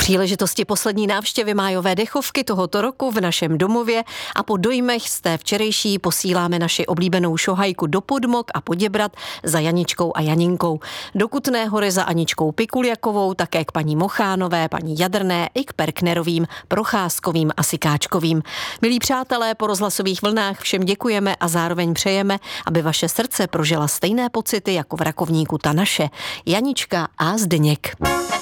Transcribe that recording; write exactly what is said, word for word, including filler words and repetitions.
příležitosti poslední návštěvy májové dechovky tohoto roku v našem domově a po dojmech z té včerejší posíláme naši oblíbenou šohajku do Podmok a Poděbrad za Janičkou a Janinkou. Do Kutné Hory za Aničkou Pikuljakovou, také k paní Mochánové, paní Jadrné i k Perknerovým, Procházkovým a Sikáčkovým. Milí přátelé, po rozhlasových vlnách všem děkujeme a zároveň přejeme, aby vaše srdce prožila stejné pocity jako v Rakovníku ta naše. Janička a Zdeněk.